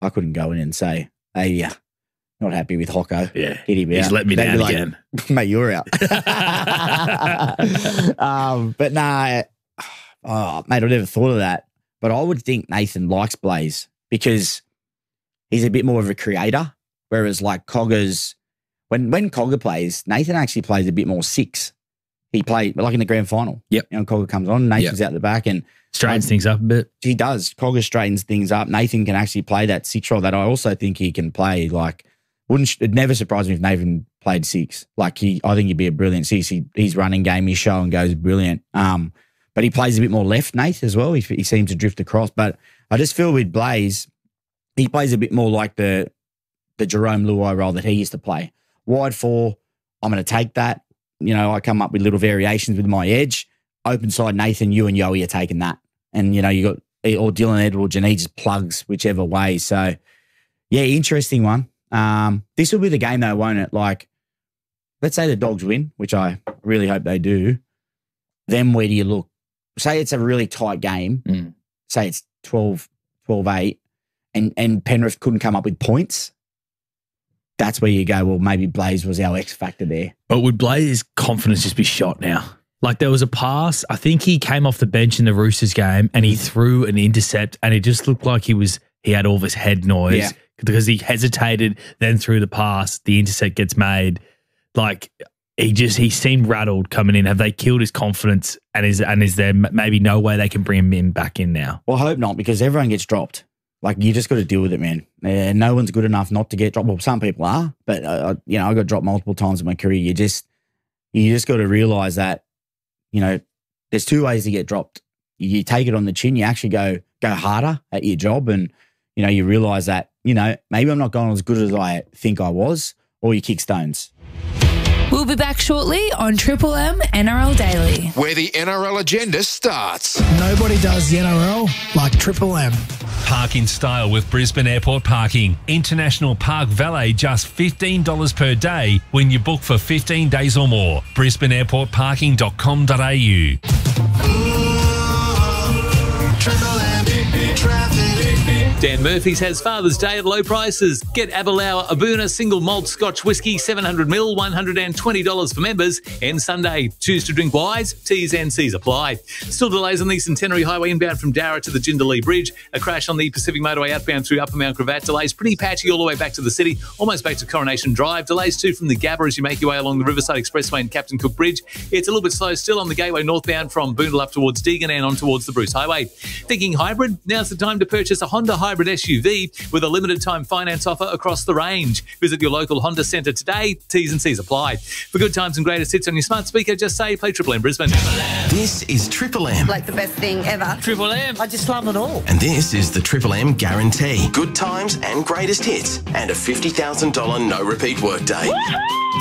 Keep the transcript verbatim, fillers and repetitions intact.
I couldn't go in and say, hey, yeah, not happy with Hocko. Yeah. Hit him He's out. let me They'd down be like, again. mate, you're out. um, but nah, oh, mate, I never thought of that. But I would think Nathan likes Blaze because he's a bit more of a creator, whereas like Cogger's, when, when Cogger plays, Nathan actually plays a bit more six. He played, like in the grand final. Yep. You know, Cogger comes on, Nathan's Yep. out the back and Straightens um, things up a bit. he does. Cogger straightens things up. Nathan can actually play that six role that I also think he can play. Like, wouldn't it never surprise me if Nathan played six. Like he, I think he'd be a brilliant six. He, he's running game, his show and goes brilliant. Um, but he plays a bit more left, Nate, as well. He, he seems to drift across. But I just feel with Blaze, he plays a bit more like the the Jerome Luai role that he used to play. Wide four, I'm going to take that. You know, I come up with little variations with my edge. Open side, Nathan, you and Yowie are taking that. And, you know, you got, or Dylan Edwards, and he just plugs whichever way. So, yeah, interesting one. Um, this will be the game, though, won't it? Like, let's say the Dogs win, which I really hope they do. Then where do you look? Say it's a really tight game. Mm. Say it's twelve eight, and, and Penrith couldn't come up with points. That's where you go, well, maybe Blaze was our X factor there. But would Blaze's confidence just be shot now? Like there was a pass, I think he came off the bench in the Roosters game and he threw an intercept and it just looked like he was he had all of his head noise Yeah. because he hesitated, then threw the pass, the intercept gets made. Like he just he seemed rattled coming in. Have they killed his confidence? And is and is there maybe no way they can bring him in back in now? Well, I hope not, because everyone gets dropped. Like, you just got to deal with it, man. Uh, no one's good enough not to get dropped. Well, some people are, but, uh, you know, I got dropped multiple times in my career. You just, you just got to realize that, you know, there's two ways to get dropped. You take it on the chin. You actually go, go harder at your job. And, you know, you realize that, you know, maybe I'm not going as good as I think I was, or you kick stones. We'll be back shortly on Triple M N R L Daily, where the N R L agenda starts. Nobody does the N R L like Triple M. Park in style with Brisbane Airport Parking. International Park Valet just fifteen dollars per day when you book for fifteen days or more. brisbane airport parking dot com dot a u. Dan Murphy's has Father's Day at low prices. Get Aberlour Abuna Single Malt Scotch Whisky seven hundred milliliters, one hundred twenty dollars for members. And Sunday, choose to drink wise. T's and C's apply. Still delays on the Centenary Highway inbound from Darra to the Jindalee Bridge. A crash on the Pacific Motorway outbound through Upper Mount Gravatt. Delays pretty patchy all the way back to the city, almost back to Coronation Drive. Delays too from the Gabba as you make your way along the Riverside Expressway and Captain Cook Bridge. It's a little bit slow still on the Gateway northbound from Boondall up towards Deagon and on towards the Bruce Highway. Thinking hybrid? Now's the time to purchase a Honda Hybrid S U V with a limited time finance offer across the range. Visit your local Honda centre today. T's and C's apply. For good times and greatest hits on your smart speaker, just say play Triple M Brisbane. This is Triple M. Like the best thing ever. Triple M. I just love it all. And this is the Triple M guarantee. Good times and greatest hits and a fifty thousand dollars no repeat workday.